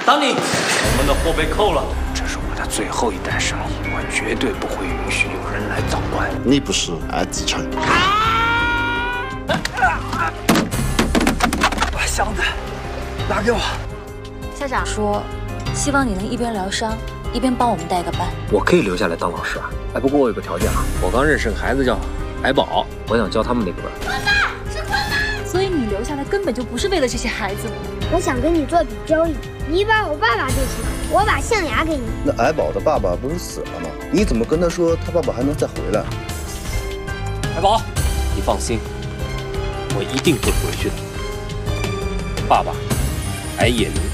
当你，我们的货被扣了。 这是我的最后一单生意，我绝对不会允许有人来捣乱。 你不是安子成。 把箱子拿给我。 校长说，希望你能一边疗伤，一边帮我们带个班。 我可以留下来当老师啊，哎，不过我有个条件啊，我刚认识个孩子叫矮宝，我想教他们那个班。 混蛋，是混蛋！所以你留下来根本就不是为了这些孩子。 我想跟你做笔交易，你把我爸爸给钱，我把象牙给你。 那矮宝的爸爸不是死了吗？你怎么跟他说他爸爸还能再回来？ 海宝，你放心，我一定会回去的。爸爸，矮野灵。